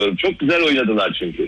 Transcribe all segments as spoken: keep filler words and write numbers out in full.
Çok güzel oynadılar çünkü.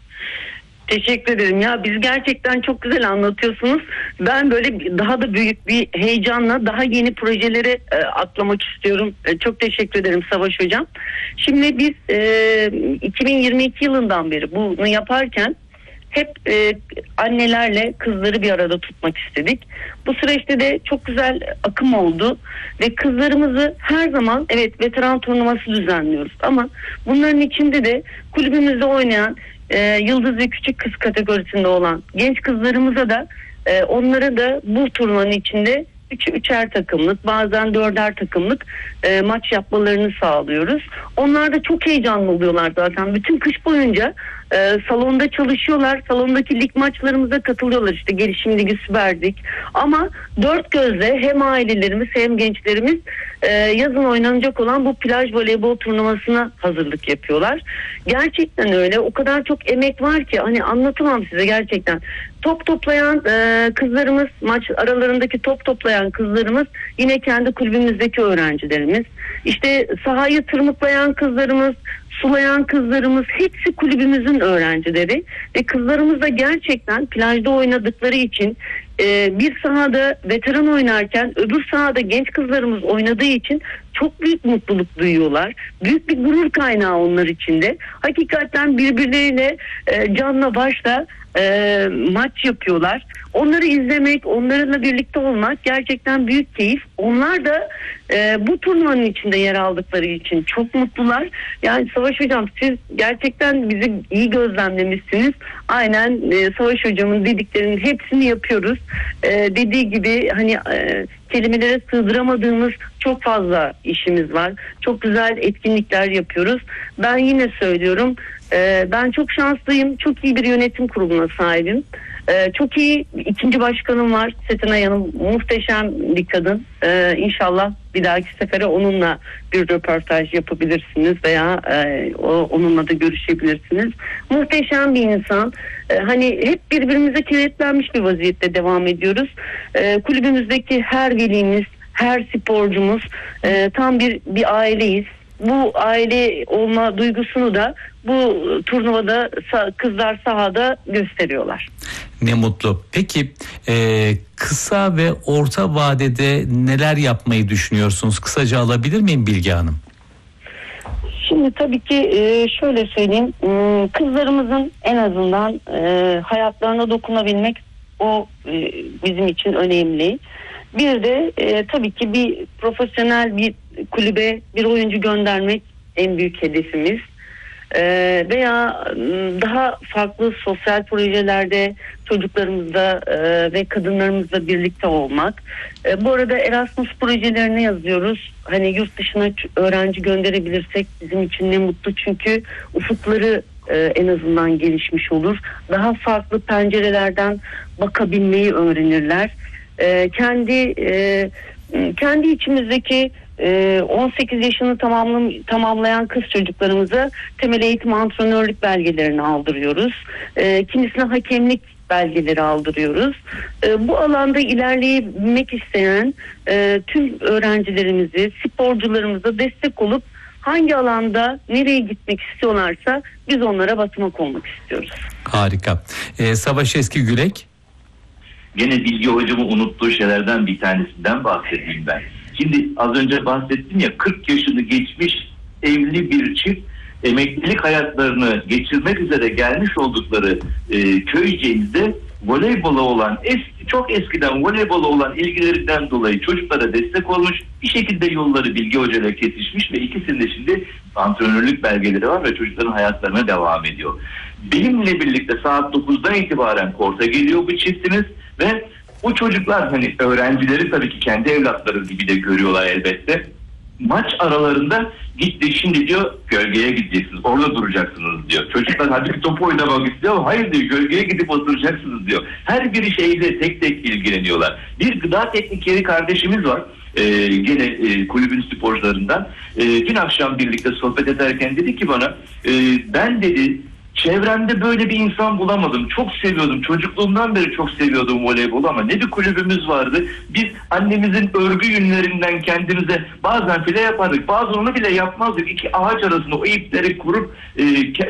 Teşekkür ederim. Ya biz gerçekten çok güzel anlatıyorsunuz. Ben böyle daha da büyük bir heyecanla daha yeni projelere e, atlamak istiyorum. E, çok teşekkür ederim Savaş Hocam. Şimdi biz e, iki bin yirmi iki yılından beri bunu yaparken hep e, annelerle kızları bir arada tutmak istedik. Bu süreçte de çok güzel akım oldu ve kızlarımızı her zaman evet veteran turnuvası düzenliyoruz ama bunların içinde de kulübümüzde oynayan e, yıldız ve küçük kız kategorisinde olan genç kızlarımıza da e, onlara da bu turnuvanın içinde üç, üçer takımlık bazen dörder takımlık e, maç yapmalarını sağlıyoruz. Onlar da çok heyecanlı oluyorlar zaten. Bütün kış boyunca e, salonda çalışıyorlar. Salondaki lig maçlarımıza katılıyorlar. İşte Gelişim Ligi, Süper Lig. Ama dört gözle hem ailelerimiz hem gençlerimiz e, yazın oynanacak olan bu plaj voleybol turnuvasına hazırlık yapıyorlar. Gerçekten öyle. O kadar çok emek var ki hani anlatamam size gerçekten. Top toplayan e, kızlarımız, maç aralarındaki top toplayan kızlarımız yine kendi kulübümüzdeki öğrencilerimiz. İşte sahayı tırmıklayan kızlarımız, sulayan kızlarımız hepsi kulübümüzün öğrencileri ve kızlarımız da gerçekten plajda oynadıkları için e, bir sahada veteran oynarken öbür sahada genç kızlarımız oynadığı için çok büyük mutluluk duyuyorlar. Büyük bir gurur kaynağı onlar için de. Hakikaten birbirleriyle e, canla başla e, maç yapıyorlar. Onları izlemek, onlarla birlikte olmak gerçekten büyük keyif. Onlar da e, bu turnuvanın içinde yer aldıkları için çok mutlular. Yani Savaş Hocam siz gerçekten bizi iyi gözlemlemişsiniz. Aynen e, Savaş Hocam'ın dediklerinin hepsini yapıyoruz. E, dediği gibi hani e, kelimelere sığdıramadığımız çok fazla işimiz var. Çok güzel etkinlikler yapıyoruz. Ben yine söylüyorum e, ben çok şanslıyım. Çok iyi bir yönetim kuruluna sahibim. Ee, çok iyi ikinci başkanım var. Setenay Hanım muhteşem bir kadın. Ee, İnşallah bir dahaki sefere onunla bir röportaj yapabilirsiniz veya e, o, onunla da görüşebilirsiniz. Muhteşem bir insan. Ee, hani hep birbirimize kilitlenmiş bir vaziyette devam ediyoruz. Ee, kulübümüzdeki her velimiz, her sporcumuz e, tam bir bir aileyiz. Bu aile olma duygusunu da bu turnuvada kızlar sahada gösteriyorlar. Ne mutlu. Peki e, kısa ve orta vadede neler yapmayı düşünüyorsunuz? Kısaca alabilir miyim Bilge Hanım? Şimdi tabii ki e, şöyle söyleyeyim. Kızlarımızın en azından e, hayatlarına dokunabilmek o e, bizim için önemli. Bir de e, tabii ki bir profesyonel bir kulübe bir oyuncu göndermek en büyük hedefimiz. Ee, veya daha farklı sosyal projelerde çocuklarımızla e, ve kadınlarımızla birlikte olmak. E, bu arada Erasmus projelerine yazıyoruz. Hani yurt dışına öğrenci gönderebilirsek bizim için ne mutlu. Çünkü ufukları e, en azından gelişmiş olur. Daha farklı pencerelerden bakabilmeyi öğrenirler. E, kendi e, kendi içimizdeki on sekiz yaşını tamamlayan kız çocuklarımıza temel eğitim antrenörlük belgelerini aldırıyoruz. Kimisine hakemlik belgeleri aldırıyoruz. Bu alanda ilerleyebilmek isteyen tüm öğrencilerimizi, sporcularımıza destek olup hangi alanda nereye gitmek istiyorlarsa biz onlara basamak olmak istiyoruz. Harika. Ee, Savaş Eskigürek. Gene Bilge Hocam'ı unuttuğu şeylerden bir tanesinden bahsedeyim ben. Şimdi az önce bahsettim ya kırk yaşını geçmiş evli bir çift emeklilik hayatlarını geçirmek üzere gelmiş oldukları e, köyceğizde voleybola olan eski çok eskiden voleybola olan ilgilerinden dolayı çocuklara destek olmuş bir şekilde yolları Bilge Hoca ile kesişmiş ve ikisinin de şimdi antrenörlük belgeleri var ve çocukların hayatlarına devam ediyor. Benimle birlikte saat dokuzdan itibaren korta geliyor bu çiftimiz ve bu çocuklar hani öğrencileri tabii ki kendi evlatları gibi de görüyorlar elbette. Maç aralarında gitti şimdi diyor gölgeye gideceksiniz orada duracaksınız diyor. Çocuklar hadi bir top oynamak istiyor ama hayır diyor gölgeye gidip oturacaksınız diyor. Her bir şeyle tek tek ilgileniyorlar. Bir gıda teknikeri kardeşimiz var. Ee, gene e, kulübün sporcularından. Ee, dün akşam birlikte sohbet ederken dedi ki bana e, ben dedi Çevremde böyle bir insan bulamadım. Çok seviyordum. Çocukluğumdan beri çok seviyordum voleybolu ama ne bir kulübümüz vardı. Biz annemizin örgü yünlerinden kendimize bazen file yapardık. Bazen onu bile yapmazdık. İki ağaç arasında o ipleri kurup e,